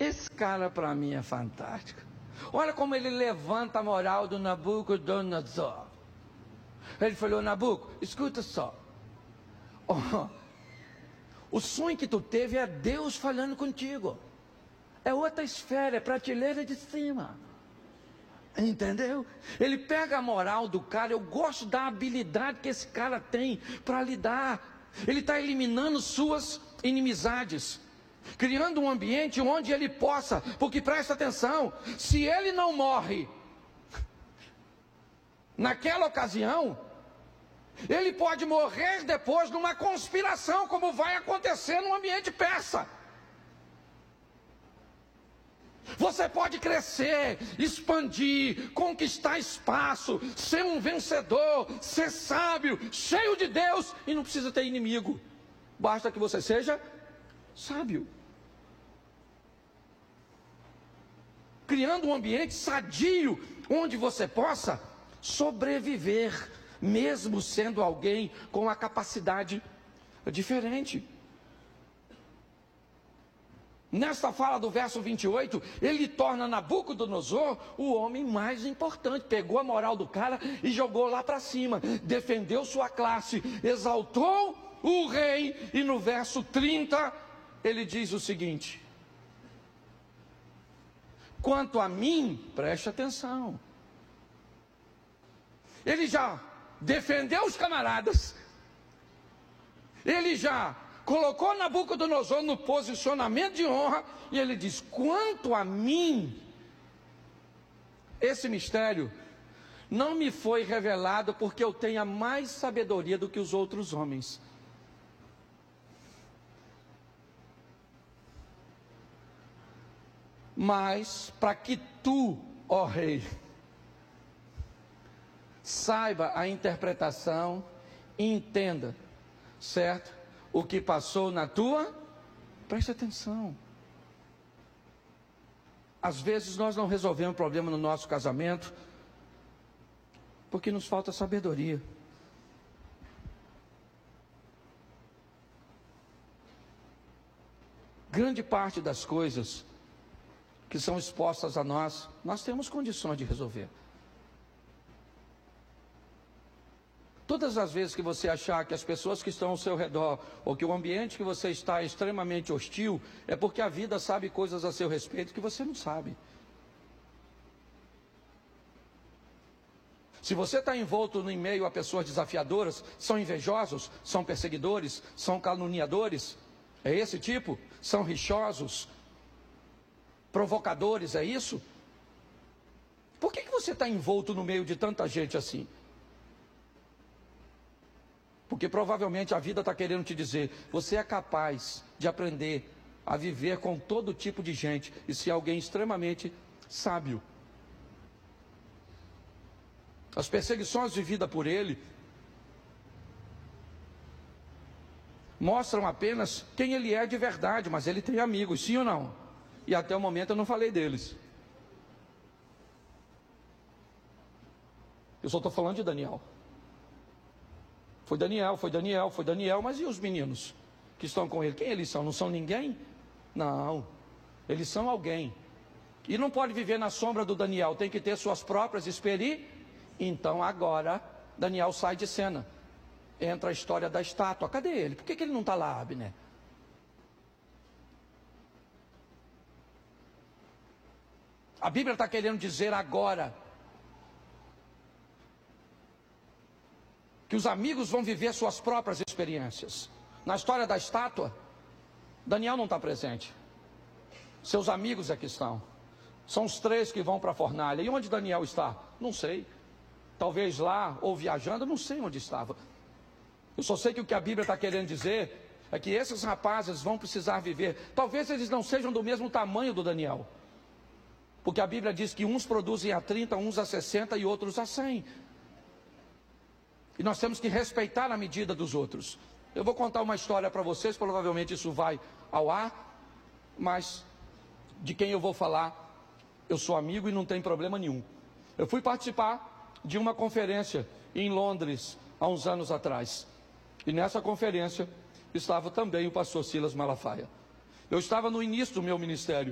Esse cara para mim é fantástico. Olha como ele levanta a moral do Nabucodonosor. Ele falou: Nabuco, escuta só. Oh, o sonho que tu teve é Deus falando contigo. É outra esfera, é prateleira de cima. Entendeu? Ele pega a moral do cara. Eu gosto da habilidade que esse cara tem para lidar. Ele está eliminando suas inimizades, criando um ambiente onde ele possa, porque presta atenção, se ele não morre naquela ocasião, ele pode morrer depois numa conspiração, como vai acontecer no ambiente persa. Você pode crescer, expandir, conquistar espaço, ser um vencedor, ser sábio, cheio de Deus, e não precisa ter inimigo. Basta que você seja sábio. Criando um ambiente sadio, onde você possa sobreviver, mesmo sendo alguém com uma capacidade diferente. Nesta fala do verso 28, ele torna Nabucodonosor o homem mais importante. Pegou a moral do cara e jogou lá para cima. Defendeu sua classe, exaltou o rei. E no verso 30, ele diz o seguinte: quanto a mim, preste atenção. Ele já defendeu os camaradas. Ele já colocou Nabucodonosor no posicionamento de honra, e ele diz: quanto a mim, esse mistério não me foi revelado porque eu tenha mais sabedoria do que os outros homens. Mas para que tu, ó rei, saiba a interpretação e entenda, certo? O que passou na tua, preste atenção. Às vezes nós não resolvemos problema no nosso casamento porque nos falta sabedoria. Grande parte das coisas que são expostas a nós temos condições de resolver. Todas as vezes que você achar que as pessoas que estão ao seu redor, ou que o ambiente que você está é extremamente hostil, é porque a vida sabe coisas a seu respeito que você não sabe. Se você está envolto em meio a pessoas desafiadoras, são invejosos, são perseguidores, são caluniadores, é esse tipo? São rixosos, provocadores, é isso? Por que você está envolto no meio de tanta gente assim? Porque provavelmente a vida está querendo te dizer: você é capaz de aprender a viver com todo tipo de gente e ser alguém extremamente sábio. As perseguições vividas por ele mostram apenas quem ele é de verdade, mas ele tem amigos, sim ou não? E até o momento eu não falei deles. Eu só estou falando de Daniel. Foi Daniel, mas e os meninos que estão com ele? Quem eles são? Não são ninguém? Não, eles são alguém. E não pode viver na sombra do Daniel, tem que ter suas próprias experiências. Então agora, Daniel sai de cena. Entra a história da estátua. Cadê ele? Por que ele não está lá, Abner? A Bíblia está querendo dizer agora que os amigos vão viver suas próprias experiências. Na história da estátua, Daniel não está presente. Seus amigos é que estão. São os 3 que vão para a fornalha. E onde Daniel está? Não sei. Talvez lá ou viajando, não sei onde estava. Eu só sei que o que a Bíblia está querendo dizer é que esses rapazes vão precisar viver. Talvez eles não sejam do mesmo tamanho do Daniel. Porque a Bíblia diz que uns produzem a 30, uns a 60 e outros a 100. E nós temos que respeitar a medida dos outros. Eu vou contar uma história para vocês, provavelmente isso vai ao ar, mas de quem eu vou falar, eu sou amigo e não tem problema nenhum. Eu fui participar de uma conferência em Londres, há uns anos atrás. E nessa conferência estava também o pastor Silas Malafaia. Eu estava no início do meu ministério.